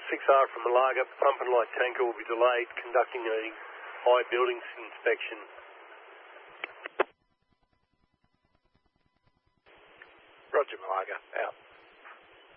6R from Malaga, pump and light tanker will be delayed conducting a high buildings inspection. Roger, Malaga, out.